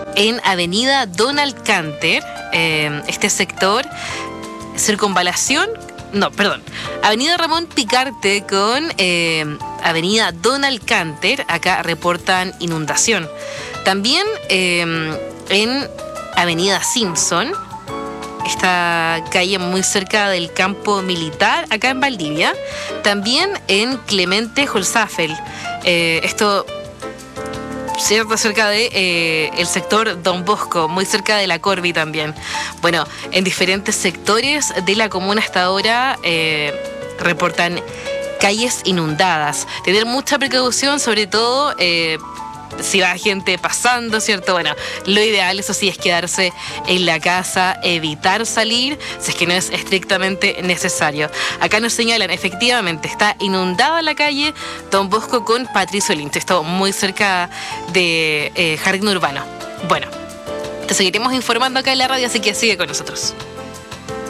en Avenida Donald Canter, este sector, circunvalación, Avenida Ramón Picarte con Avenida Donald Canter, acá reportan inundación. También en Avenida Simpson, esta calle muy cerca del campo militar, acá en Valdivia. También en Clemente Holzapfel, esto cierto, cerca de el sector Don Bosco, muy cerca de la Corvi también. Bueno, en diferentes sectores de la comuna hasta ahora reportan calles inundadas. Tener mucha precaución, sobre todo si va gente pasando, ¿cierto? Bueno, lo ideal, eso sí, es quedarse en la casa, evitar salir si es que no es estrictamente necesario. Acá nos señalan, efectivamente, está inundada la calle Don Bosco con Patricio Lynch, esto muy cerca de Jardín Urbano. Bueno, te seguiremos informando acá en la radio, así que sigue con nosotros.